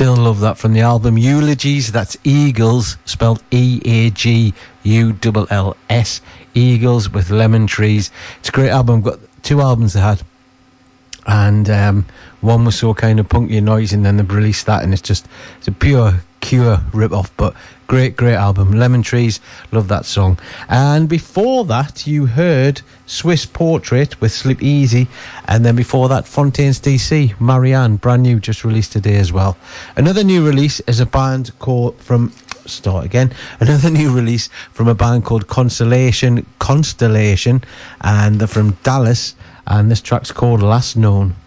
Still love that from the album Eulogies. That's Eagles, spelled Eagulls, Eagles with Lemon Trees. It's a great album. Got 2 albums they had, and one was so kind of punky and noisy, and then they've released that, and it's a pure Cure rip-off, but great album. Lemon Trees, love that song. And before that you heard Swiss Portrait with Sleep Easy, and then before that Fontaines DC, Marianne, brand new, just released today as well. Another new release is a band called another new release from a band called Constellation, and they're from Dallas, and this track's called Last Known.